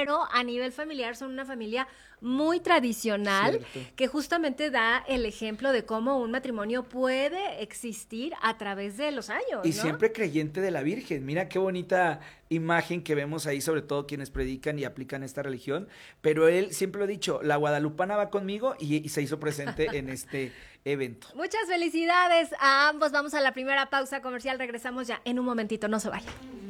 pero a nivel familiar son una familia muy tradicional, Cierto. que justamente da el ejemplo de cómo un matrimonio puede existir a través de los años, Y ¿no? siempre creyente de la Virgen. Mira qué bonita imagen que vemos ahí, sobre todo quienes predican y aplican esta religión. Pero él siempre lo ha dicho, la guadalupana va conmigo y se hizo presente en este evento. Muchas felicidades a ambos. Vamos a la primera pausa comercial. Regresamos ya en un momentito. No se vayan.